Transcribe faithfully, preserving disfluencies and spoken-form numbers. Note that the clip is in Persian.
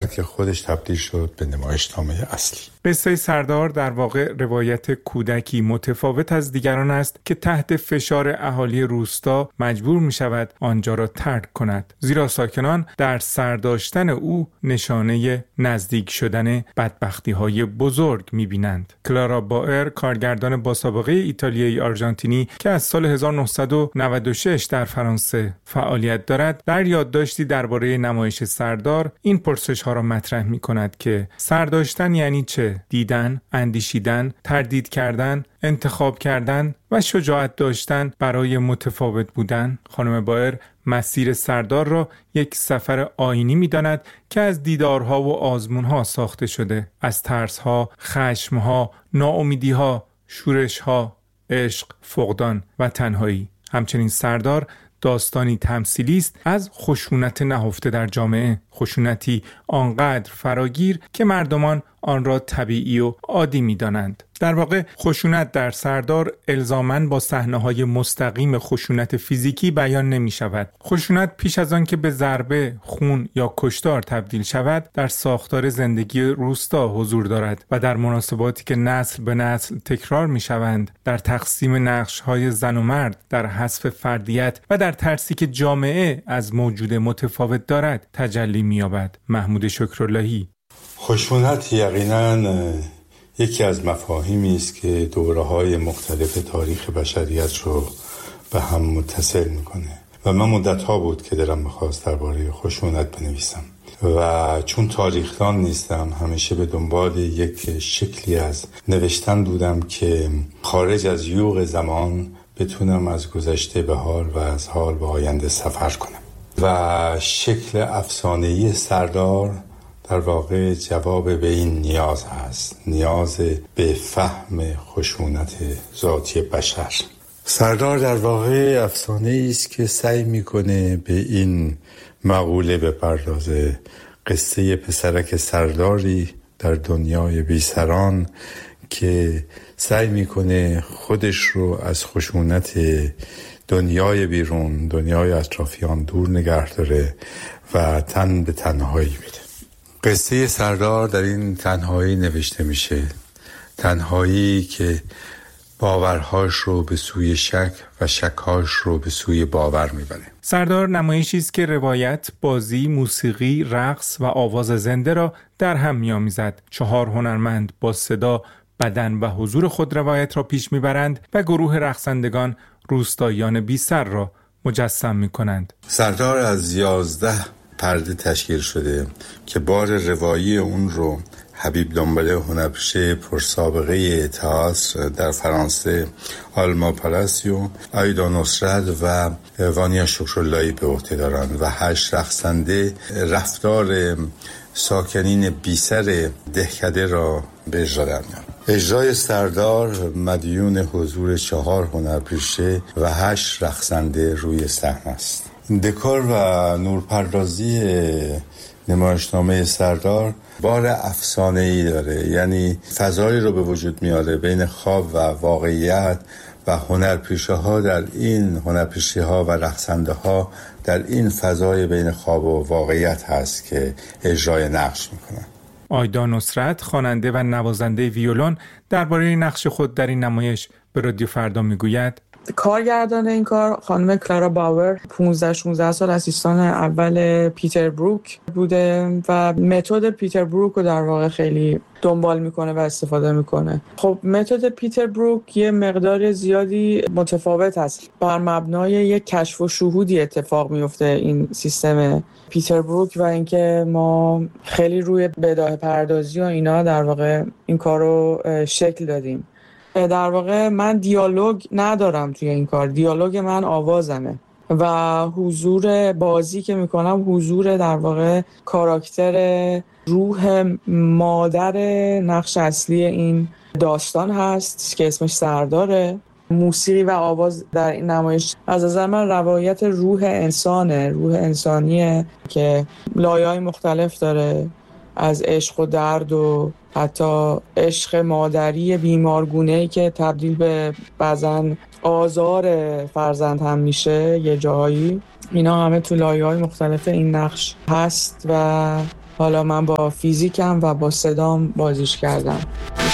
که خودش تبدیل شد به نمایشنامه اصلی. قصه سردار در واقع روایت کودکی متفاوت از دیگران است که تحت فشار اهالی روستا مجبور می شود آنجا را ترک کند، زیرا ساکنان در سرداشتن او نشانه نزدیک شدن بدبختی های بزرگ می بینند. کلارا باور، کارگردان با سابقه ایتالیایی آرژانتینی که از سال هزار و نهصد و نود و شش در فرانسه فعالیت دارد، در یادداشتی درباره نمایش سردار این پرسش ها را مطرح می کند که سرداشتن یعنی چه؟ دیدن، اندیشیدن، تردید کردن، انتخاب کردن و شجاعت داشتن برای متفاوت بودن. خانم بایر مسیر سردار را یک سفر آینی می داند که از دیدارها و آزمونها ساخته شده، از ترسها، خشمها، ناامیدیها، شورشها، عشق، فقدان و تنهایی. همچنین سردار داستانی تمثیلی است از خشونت نهفته در جامعه، خشونتی آنقدر فراگیر که مردمان آن را طبیعی و عادی می‌دانند. در واقع خشونت در سردار الزاماً با صحنه‌های مستقیم خشونت فیزیکی بیان نمی‌شود. خشونت پیش از آن که به ضربه، خون یا کشتار تبدیل شود، در ساختار زندگی روستا حضور دارد و در مناسباتی که نسل به نسل تکرار می‌شوند، در تقسیم نقش‌های زن و مرد، در حذف فردیت و در ترسی که جامعه از موجود متفاوت دارد تجلی می‌یابد. محمود شکراللهی. خشونت یقیناً یکی از مفاهیمی است که دوره‌های مختلف تاریخ بشریت رو به هم متصل می‌کنه و من مدت‌ها بود که دلم می‌خواست درباره خشونت بنویسم و چون تاریخ‌دان نیستم همیشه به دنبال یک شکلی از نوشتن بودم که خارج از یوغ زمان بتونم از گذشته به حال و از حال به آینده سفر کنم و شکل افسانه‌ای سردار در واقع جواب به این نیاز هست، نیاز به فهم خشونت ذاتی بشر. سردار در واقع افسانه است که سعی میکنه به این مقوله بپردازه، قصه پسرک سرداری در دنیای بیسران که سعی میکنه خودش رو از خشونت دنیای بیرون، دنیای اطرافیان دور نگه داره و تن به تنهایی میده. قصه سردار در این تنهایی نوشته میشه، تنهایی که باورهاش رو به سوی شک و شکهاش رو به سوی باور میبره. سردار نمایشی است که روایت، بازی، موسیقی، رقص و آواز زنده را در هم می‌آمیزد. چهار هنرمند با صدا، بدن و حضور خود روایت را پیش میبرند و گروه رقصندگان روستاییان بی سر را مجسم میکنند. سردار از یازده پرده تشکیل شده که بار روایی اون رو حبیب دنبله، هنرپیشه پرسابقه تئاتر در فرانسه، آلما پالاسیو، آیدا نصرت و وانیا شکراللهی به عهده دارند و هشت رقصنده رفتار ساکنین بیسر دهکده را به اجرا در میارن. اجرای سردار مدیون حضور چهار هنرپیشه و هشت رقصنده روی صحنه است. دکور و نورپردازی نمایشنامه سردار بار افسانه‌ای داره، یعنی فضایی رو به وجود میاره بین خواب و واقعیت و هنرپیشه ها در این هنرپیشه ها و رقصنده ها در این فضای بین خواب و واقعیت هست که اجرای نقش میکنن. آیدا نصرت، خواننده و نوازنده ویولون، درباره نقش خود در این نمایش به رادیو فردا میگوید: کارگردان این کار خانم کلارا باور پانزده شانزده سال اسیستان اول پیتر بروک بوده و متد پیتر بروک رو در واقع خیلی دنبال میکنه و استفاده میکنه. خب متد پیتر بروک یه مقدار زیادی متفاوت هست، بر مبنای یک کشف و شهودی اتفاق میفته این سیستم پیتر بروک و اینکه ما خیلی روی بداهه پردازی و اینا در واقع این کار رو شکل دادیم. در واقع من دیالوگ ندارم توی این کار، دیالوگ من آوازمه و حضور بازی که میکنم حضور در واقع کاراکتر روح مادر نقش اصلی این داستان هست که اسمش سرداره. موسیقی و آواز در این نمایش از نظر من روایت روح انسانه، روح انسانیه که لایه‌های مختلف داره، از عشق و درد و حتی عشق مادری بیمارگونه‌ای که تبدیل به بعضاً آزار فرزند هم میشه یه جایی. اینا همه تو لایه‌های مختلف این نقش هست و حالا من با فیزیکم و با صدام بازیش کردم.